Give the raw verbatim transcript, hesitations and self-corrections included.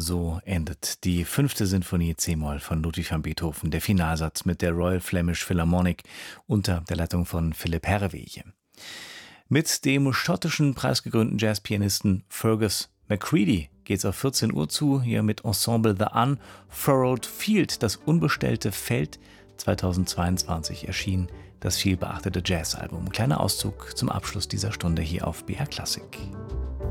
So endet die fünfte Sinfonie c-Moll von Ludwig van Beethoven, der Finalsatz mit der Royal Flemish Philharmonic unter der Leitung von Philipp Herreweghe. Mit dem schottischen preisgekrönten Jazzpianisten Fergus McCready geht's auf vierzehn Uhr zu, hier mit Ensemble The Unfurrowed Field, das unbestellte Feld. zweitausendzweiundzwanzig erschien das vielbeachtete Jazzalbum. Kleiner Auszug zum Abschluss dieser Stunde hier auf B R Klassik.